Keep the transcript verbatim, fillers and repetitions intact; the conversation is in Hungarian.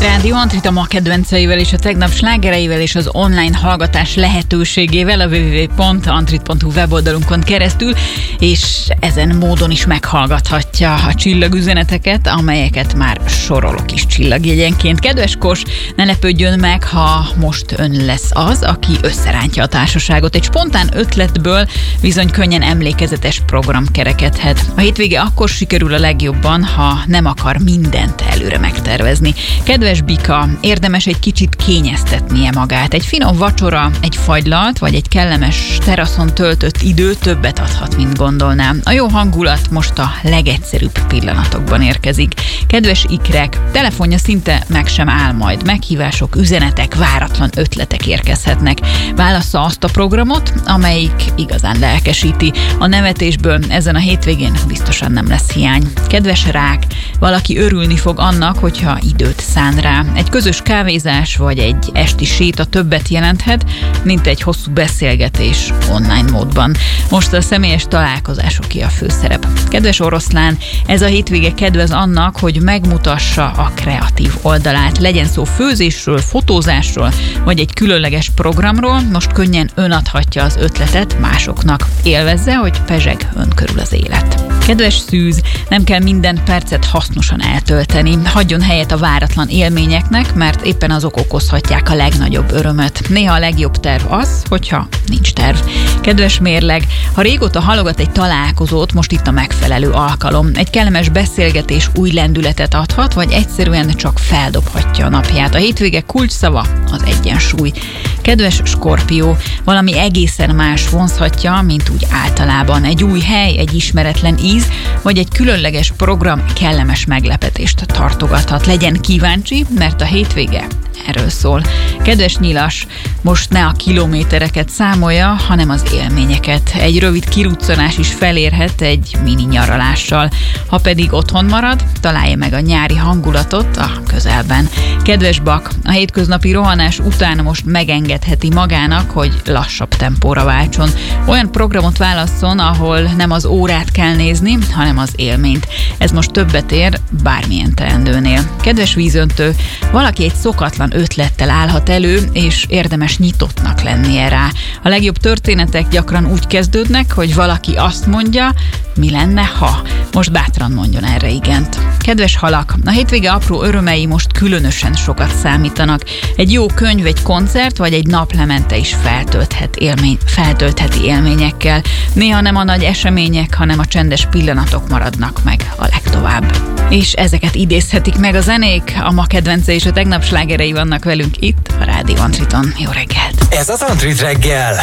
Rádió Antrit a ma kedvenceivel és a tegnap slágereivel és az online hallgatás lehetőségével a double-u double-u double-u pont antrit pont hu weboldalunkon keresztül, és ezen módon is meghallgathatja a csillagüzeneteket, amelyeket már sorolok is csillagjegyenként. Kedves Kos, ne lepődjön meg, ha most ön lesz az, aki összerántja a társaságot. Egy spontán ötletből bizony könnyen emlékezetes program kerekedhet. A hétvége akkor sikerül a legjobban, ha nem akar mindent előre megtervezni. Kedves Bika, érdemes egy kicsit kényeztetnie magát. Egy finom vacsora, egy fagylalt, vagy egy kellemes teraszon töltött idő többet adhat, mint gondolnám. A jó hangulat most a legegyszerűbb pillanatokban érkezik. Kedves ikrek, telefonja szinte meg sem áll majd. Meghívások, üzenetek, váratlan ötletek érkezhetnek. Válassza azt a programot, amelyik igazán lelkesíti. A nevetésből ezen a hétvégén biztosan nem lesz hiány. Kedves rák, valaki örülni fog annak, hogyha időt szán rá. Egy közös kávézás vagy egy esti séta többet jelenthet, mint egy hosszú beszélgetés online módban. Most a személyes találkozásoké a főszerep. Kedves oroszlán, ez a hétvége kedvez annak, hogy megmutassa a kreatív oldalát. Legyen szó főzésről, fotózásról, vagy egy különleges programról, most könnyen ön adhatja az ötletet másoknak. Élvezze, hogy pezseg ön körül az élet. Kedves szűz, nem kell minden percet hasznosan eltölteni. Hagyjon helyet a váratlan élményeknek, mert éppen azok okozhatják a legnagyobb örömöt. Néha a legjobb terv az, hogyha nincs terv. Kedves mérleg, ha régóta halogat egy találkozót, most itt a megfelelő alkalom. Egy kellemes beszélgetés új lendületet adhat, vagy egyszerűen csak feldobhatja a napját. A hétvége kulcsszava az egyensúly. Kedves Skorpió, valami egészen más vonzhatja, mint úgy általában. Egy új hely, egy ismeretlen íz, vagy egy különleges program kellemes meglepetést tartogathat. Legyen kíváncsi, mert a hétvége erről szól. Kedves nyilas, most ne a kilométereket számolja, hanem az élményeket. Egy rövid kiruccanás is felérhet egy mini nyaralással. Ha pedig otthon marad, találja meg a nyári hangulatot a közelben. Kedves Bak, a hétköznapi rohanás után most megengedheti magának, hogy lassabb tempóra váltson. Olyan programot válasszon, ahol nem az órát kell nézni, hanem az élményt. Ez most többet ér bármilyen teendőnél. Kedves vízöntő, valaki egy szokatlan ötlettel állhat elő, és érdemes nyitottnak lennie rá. A legjobb történetek gyakran úgy kezdődnek, hogy valaki azt mondja, mi lenne, ha? Most bátran mondjon erre igent. Kedves halak, a hétvége apró örömei most különösen sokat számítanak. Egy jó könyv, egy koncert, vagy egy naplemente is feltölthet élmény, feltöltheti élményekkel. Néha nem a nagy események, hanem a csendes pillanatok maradnak meg a legtovább. És ezeket idézhetik meg a zenék, a ma kedvence és a tegnap slágerei vannak velünk itt a Rádió Antriton. Jó reggelt! Ez az Antrit reggel!